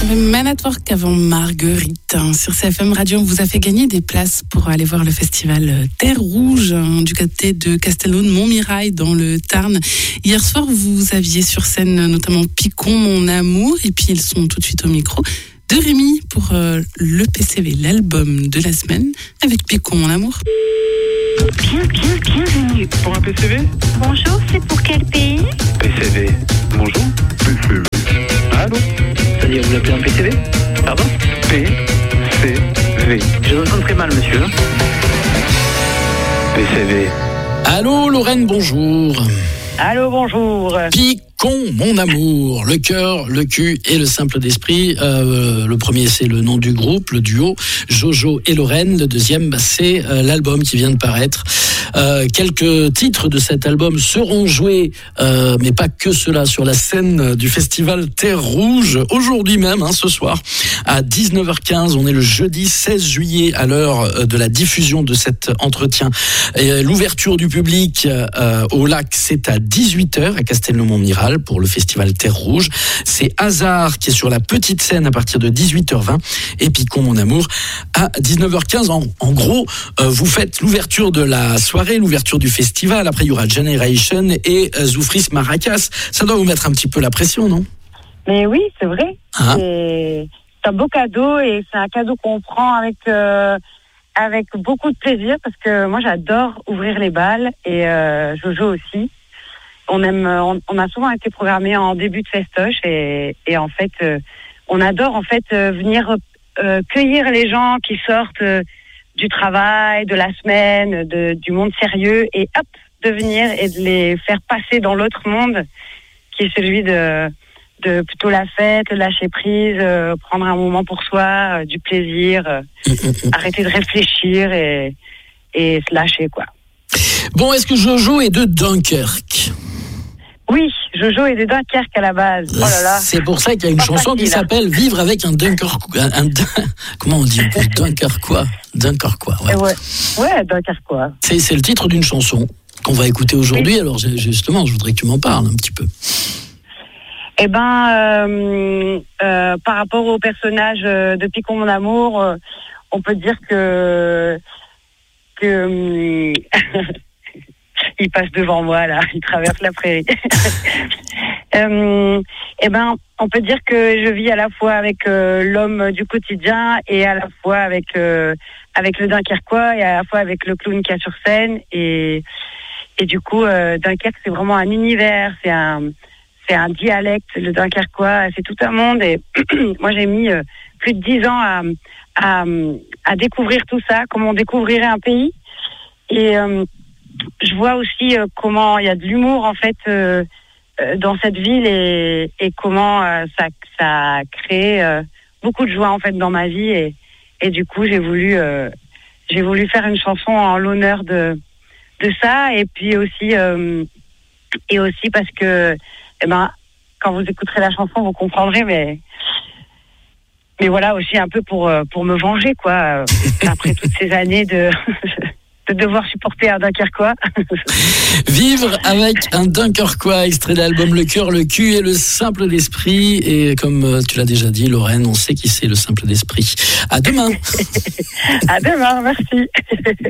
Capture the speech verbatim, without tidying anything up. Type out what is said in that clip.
avait Man at Work avant Marguerite. Sur C F M Radio, on vous a fait gagner des places pour aller voir le festival Terre Rouge du côté de Castelnau-de-Montmirail dans le Tarn. Hier soir, vous aviez sur scène notamment Picon, Mon Amour, et puis ils sont tout de suite au micro de Rémi pour euh, le P C V, l'album de la semaine avec Picon, Mon Amour. Bien, bien, bienvenue. Pour un P C V ? Bonjour, c'est pour quel pays ? P C V. Bonjour. P C V. Allô ? C'est-à-dire, vous appelez un P C V ? Pardon ? P C V. Je vous entends très mal, monsieur. P C V. Allô, Lorraine, bonjour. Allô, bonjour. Picon, mon amour, le cœur, le cul et le simple d'esprit. Euh, le premier, c'est le nom du groupe, le duo, Jojo et Lorraine. Le deuxième, bah, c'est euh, l'album qui vient de paraître. Euh, quelques titres de cet album seront joués, euh, mais pas que cela, sur la scène du festival Terre Rouge, aujourd'hui même, hein, ce soir, à dix-neuf heures quinze. On est le jeudi seize juillet, à l'heure de la diffusion de cet entretien. Et l'ouverture du public euh, au lac, c'est à dix-huit heures, à Castelnau-Montmirail, pour le festival Terre Rouge. C'est Hasard qui est sur la petite scène à partir de dix-huit heures vingt, et Picon, mon amour, à dix-neuf heures quinze. En, en gros, euh, vous faites l'ouverture de la soirée, l'ouverture du festival. Après, il y aura Generation et euh, Zoufris Maracas. Ça doit vous mettre un petit peu la pression, non ? Mais oui, c'est vrai. Ah. C'est, c'est un beau cadeau et c'est un cadeau qu'on prend avec, euh, avec beaucoup de plaisir parce que moi, j'adore ouvrir les balles et euh, Jojo aussi. On aime, on, on a souvent été programmé en début de festoche et, et en fait, euh, on adore en fait euh, venir euh, cueillir les gens qui sortent euh, du travail, de la semaine, de, du monde sérieux et hop, de venir et de les faire passer dans l'autre monde qui est celui de, de plutôt la fête, lâcher prise, euh, prendre un moment pour soi, euh, du plaisir, euh, arrêter de réfléchir et, et se lâcher, quoi. Bon, est-ce que Jojo est de Dunkerque ? Oui, Jojo est de Dunkerque à la base. Oh là là. C'est pour ça qu'il y a une Pas chanson facile, qui hein. s'appelle Vivre avec un Dunkerquois. Un, un, comment on dit ? Dunkerquois. Dunkerquois, ouais. Ouais, ouais Dunkerquois. C'est, c'est le titre d'une chanson qu'on va écouter aujourd'hui. Oui. Alors justement, je voudrais que tu m'en parles un petit peu. Eh ben, euh, euh, par rapport au personnage de Picon, mon amour, euh, on peut dire que que il passe devant moi là, il traverse la prairie. euh, eh ben, on peut dire que je vis à la fois avec euh, l'homme du quotidien et à la fois avec euh, avec le Dunkerquois et à la fois avec le clown qui est sur scène et et du coup euh, Dunkerque c'est vraiment un univers, c'est un c'est un dialecte, le Dunkerquois, c'est tout un monde et moi j'ai mis euh, plus de dix ans à, à à découvrir tout ça, comment on découvrirait un pays et euh, je vois aussi euh, comment il y a de l'humour en fait euh, euh, dans cette ville et, et comment euh, ça ça a créé euh, beaucoup de joie en fait dans ma vie et et du coup j'ai voulu euh, j'ai voulu faire une chanson en l'honneur de de ça et puis aussi euh, et aussi parce que eh ben quand vous écouterez la chanson vous comprendrez mais mais voilà aussi un peu pour pour me venger quoi après toutes ces années de de devoir supporter un Dunkerquois. Vivre avec un Dunkerquois, extrait de l'album Le cœur, le cul et le simple d'esprit. Et comme tu l'as déjà dit, Lorraine, on sait qui c'est le simple d'esprit. À demain. À demain, merci.